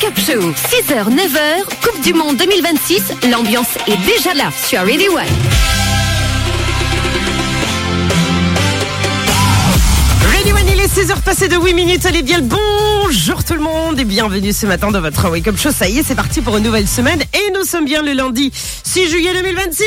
Up Show, 6h, 9h, Coupe du Monde 2026, l'ambiance est déjà là sur Radio One. Radio One, il est 16h passé de 8 minutes, allez bien le bonjour tout le monde et bienvenue ce matin dans votre Wake Up Show. Ça y est, c'est parti pour une nouvelle semaine et nous sommes bien le lundi 6 juillet 2026.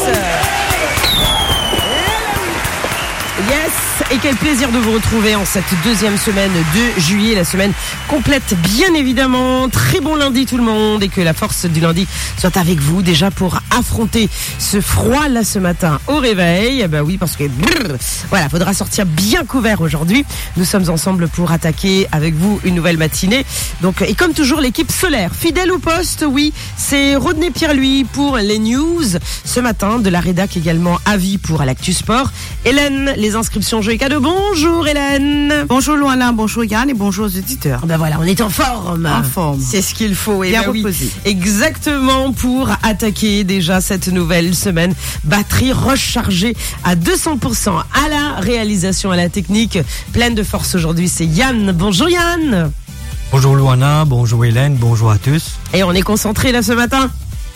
Yes, et quel plaisir de vous retrouver en cette deuxième semaine de juillet, la semaine complète bien évidemment. Très bon lundi tout le monde et que la force du lundi soit avec vous déjà pour affronter ce froid là ce matin au réveil. Bah oui, parce que voilà, faudra sortir bien couvert aujourd'hui. Nous sommes ensemble pour attaquer avec vous une nouvelle matinée. Donc, et comme toujours, l'équipe solaire, fidèle au poste, oui, c'est Rodney Pierre-Louis pour les news. Ce matin, de la rédac également, avis pour l'Actu Sport. Hélène, les inscriptions jeux et cadeaux. Bonjour Hélène. Bonjour Loana, bonjour Yann et bonjour aux auditeurs. Ben voilà, on est en forme. En forme. C'est ce qu'il faut. Et bien ben reposé. Oui, exactement, pour attaquer déjà cette nouvelle semaine. Batterie rechargée à 200%. À la réalisation, à la technique, pleine de force aujourd'hui, c'est Yann. Bonjour Yann. Bonjour Loana, bonjour Hélène, bonjour à tous. Et on est concentré là ce matin.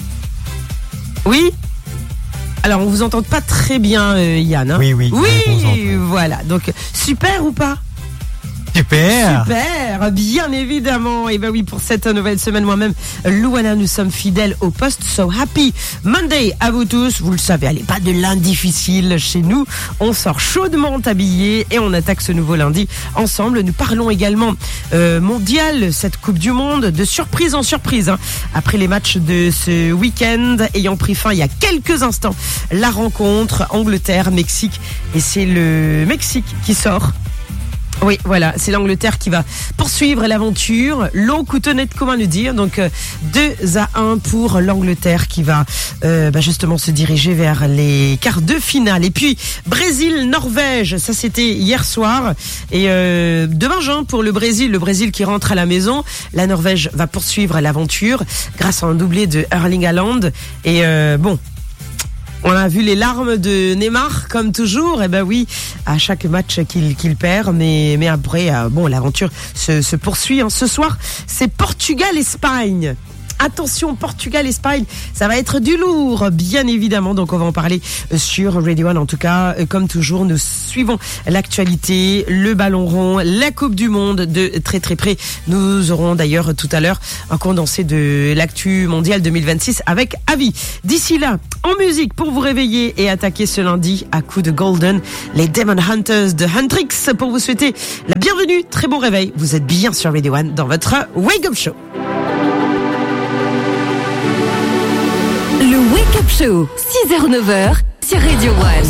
Oui. Alors, on vous entend pas très bien, Yann. Hein. Oui. Oui, voilà. Donc, super ou pas ? Super. Super, bien évidemment. Et ben oui, pour cette nouvelle semaine, moi-même, Louana, nous sommes fidèles au poste. So happy Monday à vous tous. Vous le savez, allez, pas de lundi difficile chez nous. On sort chaudement habillés et on attaque ce nouveau lundi ensemble. Nous parlons également mondial, cette Coupe du Monde, de surprise en surprise. Hein. Après les matchs de ce week-end ayant pris fin il y a quelques instants, la rencontre Angleterre-Mexique. Et c'est le Mexique qui sort. Oui, voilà, c'est l'Angleterre qui va poursuivre l'aventure. Long coutonnette, comment le dire. Donc 2-1 pour l'Angleterre qui va justement se diriger vers les quarts de finale. Et puis Brésil-Norvège, ça c'était hier soir. Et dommage pour le Brésil qui rentre à la maison. La Norvège va poursuivre l'aventure grâce à un doublé de Erling Haaland. Et on a vu les larmes de Neymar, comme toujours. Et ben oui, à chaque match qu'il perd. Mais après, l'aventure se poursuit. Hein. Ce soir, c'est Portugal-Espagne. Attention, Portugal-Espagne, ça va être du lourd, bien évidemment. Donc, on va en parler sur Radio One. En tout cas, comme toujours, nous suivons l'actualité, le ballon rond, la Coupe du Monde de très très près. Nous aurons d'ailleurs tout à l'heure un condensé de l'actu mondial 2026 avec avis. D'ici là, en musique pour vous réveiller et attaquer ce lundi à coup de Golden, les Demon Hunters de Huntrix pour vous souhaiter la bienvenue. Très bon réveil. Vous êtes bien sur Radio One dans votre Wake Up Show. Le Wake Up Show, 6h, 9h sur Radio One.